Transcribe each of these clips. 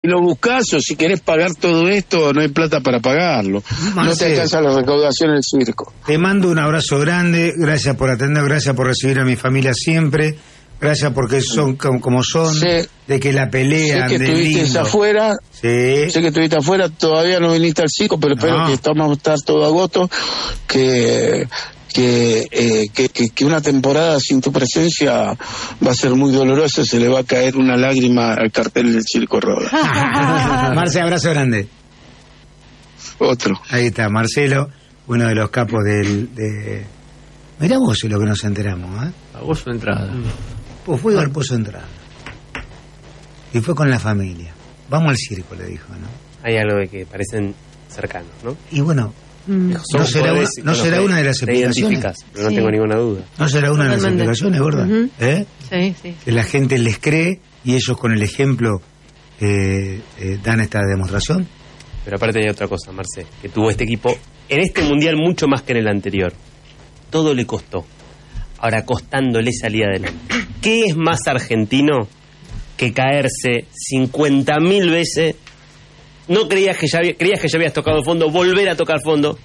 lo buscás, o si querés pagar todo esto, no hay plata para pagarlo. No te alcanza la recaudación del circo. Te mando un abrazo grande, gracias por atender, gracias por recibir a mi familia siempre, gracias porque son como son, de que la pelea... Sé que estuviste afuera, sé que estuviste afuera, todavía no viniste al circo, pero espero que vamos a estar todo agosto, que una temporada sin tu presencia va a ser muy dolorosa, se le va a caer una lágrima al cartel del Circo Roda. Marce, abrazo grande. Otro. Ahí está, Marcelo, uno de los capos Mirá vos lo que nos enteramos, ¿eh? Pagó su entrada. Pues fue al pozo de entrada. Y fue con la familia. Vamos al circo, le dijo, ¿no? Hay algo de que parecen cercanos, ¿no? Y bueno... ¿No será una de las explicaciones? Pero no tengo ninguna duda. ¿No será una de las explicaciones, gorda? Sí. Que la gente les cree y ellos con el ejemplo dan esta demostración. Pero aparte hay otra cosa, Marce, que tuvo este equipo en este mundial mucho más que en el anterior. Todo le costó. Ahora costándole salir adelante. ¿Qué es más argentino que caerse 50.000 veces? No creías que ya habías tocado fondo, volver a tocar fondo.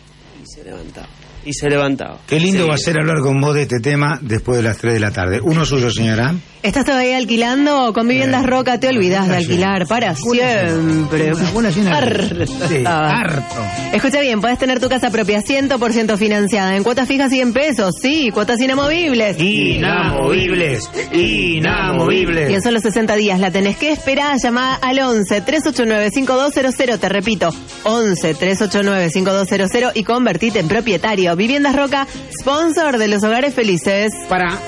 Y se levantaba. Qué lindo va a ser hablar con vos de este tema después de las 3 de la tarde. Uno suyo, señora. ¿Estás todavía alquilando? Con Viviendas Roca te olvidás de alquilar para siempre. Harto. Escucha bien, podés tener tu casa propia 100% financiada en cuotas fijas y en pesos. Sí, cuotas inamovibles. Inamovibles. Y en solo 60 días la tenés que esperar. Llamá al 11-389-5200. Te repito, 11-389-5200 y convertite en propietario. Viviendas Roca, sponsor de los hogares felices. Para.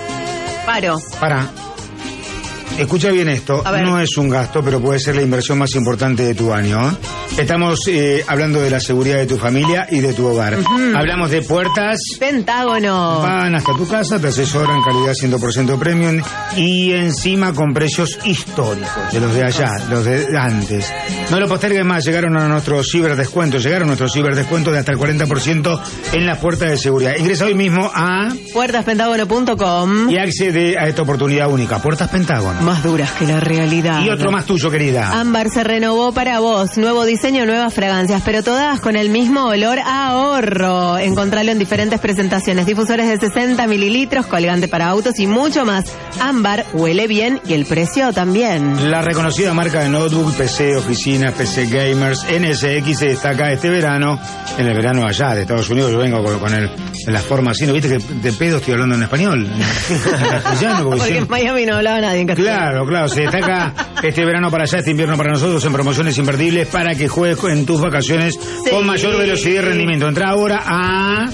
Escucha bien esto, no es un gasto, pero puede ser la inversión más importante de tu año. Estamos hablando de la seguridad de tu familia y de tu hogar. Hablamos de puertas Pentágono. Van hasta tu casa, te asesoran, calidad 100% premium y encima con precios históricos, de los de allá, los de antes. No lo postergues más, llegaron nuestros ciberdescuentos de hasta el 40% en las puertas de seguridad. Ingresa hoy mismo a puertaspentagono.com y accede a esta oportunidad única. Puertas Pentágono. Más duras que la realidad. Y otro más tuyo, querida. Ámbar se renovó para vos. Nuevo diseño, nuevas fragancias, pero todas con el mismo olor a ahorro. Encontralo en diferentes presentaciones. Difusores de 60 mililitros, colgante para autos y mucho más. Ámbar huele bien y el precio también. La reconocida marca de notebook, PC, oficinas, PC gamers, NSX se destaca este verano. En el verano allá de Estados Unidos, yo vengo con la forma así, ¿no viste que de pedo estoy hablando en español? En castellano, porque en Miami no hablaba nadie en castellano. Claro, se destaca este verano para allá, este invierno para nosotros en promociones invertibles para que juegues en tus vacaciones con mayor velocidad y rendimiento. Entra ahora a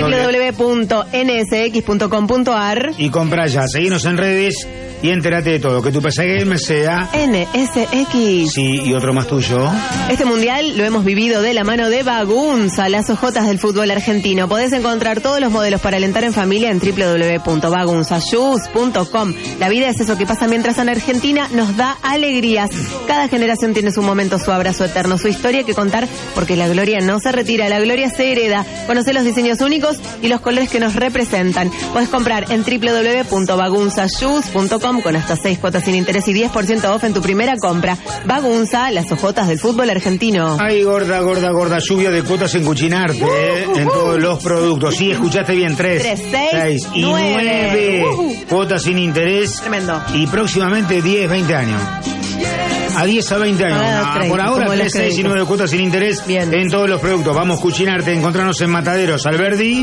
www.nsx.com.ar y compra ya. Seguinos en redes y entérate de todo. Que tu PC Game sea NSX. Sí, y otro más tuyo. Este mundial lo hemos vivido de la mano de Bagunza, las ojotas del fútbol argentino. Podés encontrar todos los modelos para alentar en familia en www.bagunzashoes.com. La vida es eso que pasa mientras en Argentina nos da alegrías. Cada generación tiene su momento, su abrazo eterno, su historia que contar, porque la gloria no se retira, la gloria se hereda. Conocé los diseños únicos y los colores que nos representan. Podés comprar en www.bagunzashoes.com con hasta 6 cuotas sin interés y 10% off en tu primera compra. Bagunza, las ojotas del fútbol argentino. Ay, gorda, lluvia de cuotas en Cuchinarte, en todos los productos. Sí, escuchaste bien, 3, 6 y 9 cuotas sin interés. Tremendo. Y próximamente 10, 20 años. A 10 a 20 años. Por ahora 3, 6 y 9 cuotas sin interés en todos los productos. Vamos, Cuchinarte, encontrarnos en Mataderos, Alberdi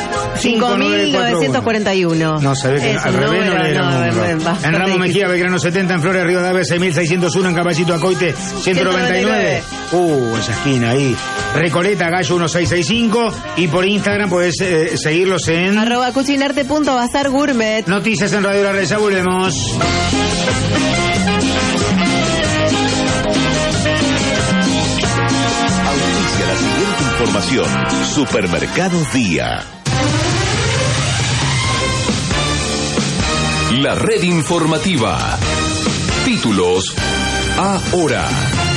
5.941. No, sabés que al revés no leer el mundo. En Ramos Mejía, Belgrano 70, en Flores Rivadavia 6.601, en Caballito Acoite 199. Esa esquina ahí. Recoleta, Gallo 1665. Y por Instagram podés seguirlos en @cuchinarte.bazargourmet. Noticias en Radio La Red, ya volvemos. Auspicia la siguiente información. Supermercado Día. La red informativa. Títulos ahora.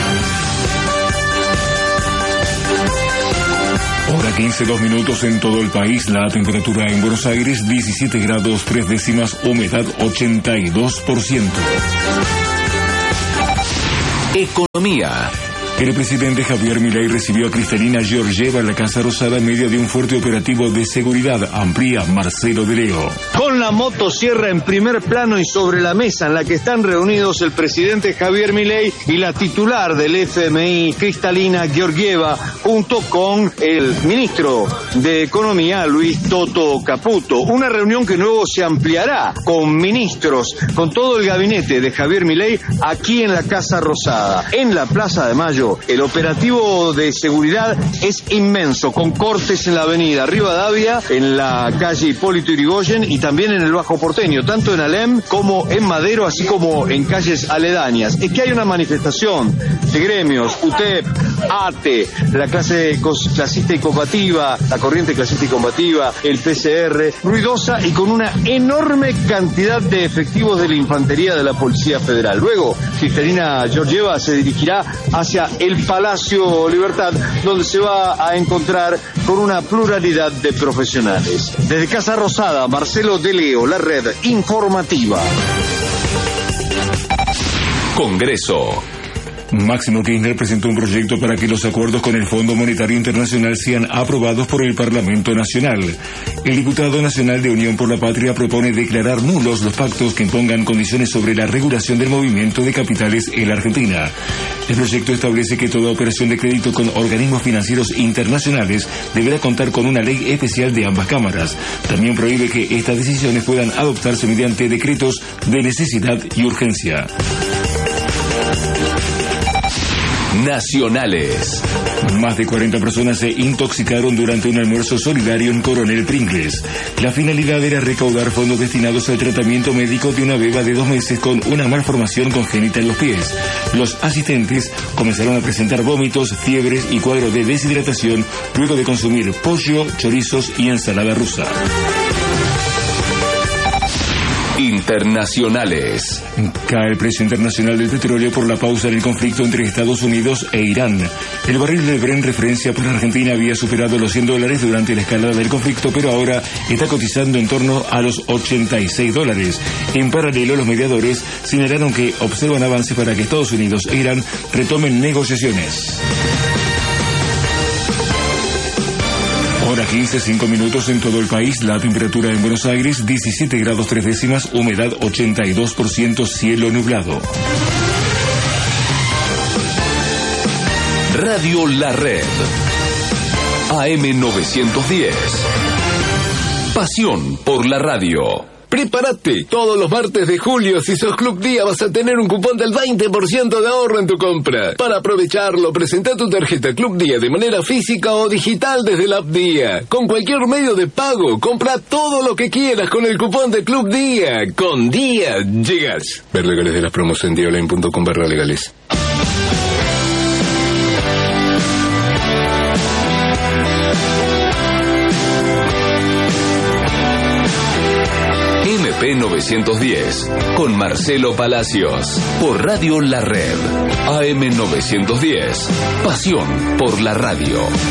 Hora 15, 2 minutos en todo el país. La temperatura en Buenos Aires 17 grados 3 décimas, humedad 82%. Economía. El presidente Javier Milei recibió a Cristalina Georgieva en la Casa Rosada en medio de un fuerte operativo de seguridad. Amplía Marcelo de Leo. Con la motosierra en primer plano y sobre la mesa en la que están reunidos el presidente Javier Milei y la titular del FMI, Cristalina Georgieva, junto con el ministro de Economía, Luis Toto Caputo. Una reunión que luego se ampliará con ministros, con todo el gabinete de Javier Milei aquí en la Casa Rosada. En la Plaza de Mayo, el operativo de seguridad es inmenso, con cortes en la avenida Rivadavia, en la calle Hipólito Yrigoyen y también en el Bajo Porteño, tanto en Alem como en Madero, así como en calles aledañas. Es que hay una manifestación de gremios, UTEP, ATE, la clase clasista y combativa, la corriente clasista y combativa, el PCR, ruidosa y con una enorme cantidad de efectivos de la infantería de la Policía Federal. Luego, Cristalina Georgieva se dirigirá hacia el Palacio Libertad, donde se va a encontrar con una pluralidad de profesionales. Desde Casa Rosada, Marcelo de Leo, la red informativa. Congreso. Máximo Kirchner presentó un proyecto para que los acuerdos con el Fondo Monetario Internacional sean aprobados por el Parlamento Nacional. El diputado nacional de Unión por la Patria propone declarar nulos los pactos que impongan condiciones sobre la regulación del movimiento de capitales en la Argentina. El proyecto establece que toda operación de crédito con organismos financieros internacionales deberá contar con una ley especial de ambas cámaras. También prohíbe que estas decisiones puedan adoptarse mediante decretos de necesidad y urgencia. Nacionales. Más de 40 personas se intoxicaron durante un almuerzo solidario en Coronel Pringles. La finalidad era recaudar fondos destinados al tratamiento médico de una beba de 2 meses con una malformación congénita en los pies. Los asistentes comenzaron a presentar vómitos, fiebres y cuadros de deshidratación luego de consumir pollo, chorizos y ensalada rusa. Internacionales. Cae el precio internacional del petróleo por la pausa en el conflicto entre Estados Unidos e Irán. El barril de Brent, referencia para Argentina, había superado los $100 durante la escalada del conflicto, pero ahora está cotizando en torno a los $86. En paralelo, los mediadores señalaron que observan avances para que Estados Unidos e Irán retomen negociaciones. Hora 15, 5 minutos en todo el país. La temperatura en Buenos Aires, 17 grados 3 décimas, humedad 82%, cielo nublado. Radio La Red. AM 910. Pasión por la radio. Prepárate, todos los martes de julio, si sos Club Día, vas a tener un cupón del 20% de ahorro en tu compra. Para aprovecharlo, presenta tu tarjeta Club Día de manera física o digital desde la app Día. Con cualquier medio de pago, compra todo lo que quieras con el cupón de Club Día. Con Día llegas. Ver legales de las promos en diaonline.com/legales. MP 910 con Marcelo Palacios por Radio La Red. AM 910. Pasión por la radio.